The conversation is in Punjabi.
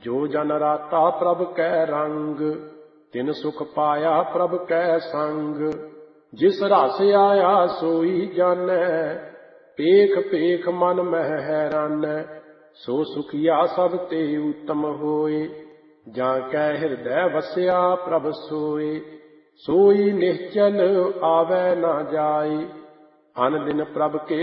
ਜੋ ਜਨ ਰਾਤਾ ਪ੍ਰਭ ਕੈ ਰੰਗ, ਤਿਨ ਸੁਖ ਪਾਇਆ ਪ੍ਰਭ ਕੈ ਸੰਗ। ਜਿਸ ਰਸ ਆਇਆ ਸੋਈ ਜਾਨੈ, ਪੇਖ ਪੇਖ ਮਨ ਮਹਿ ਹੈਰਾਨੈ। ਸੋ ਸੁਖੀਆ ਸਭ ਤੇ ਉੱਤਮ ਹੋਏ, ਜਾਂ ਕੈ ਹਿਰਦੈ ਵਸਿਆ ਪ੍ਰਭ ਸੋਏ। ਸੋਈ ਨਿਹਚਲ ਆਵੈ ਨਾ ਜਾਏ, ਅਨ ਦਿਨ ਪ੍ਰਭ ਕੇ